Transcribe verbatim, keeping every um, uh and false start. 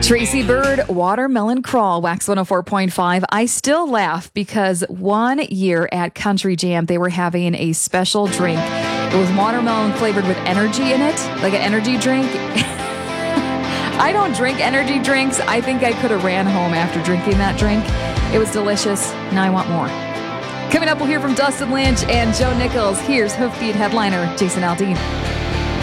Tracy Bird, Watermelon Crawl, Wax one oh four point five. I still laugh because one year at Country Jam, they were having a special drink. It was watermelon flavored with energy in it, like an energy drink. I don't drink energy drinks. I think I could have ran home after drinking that drink. It was delicious. Now I want more. Coming up, we'll hear from Dustin Lynch and Joe Nichols. Here's Hoofbeat headliner Jason Aldean.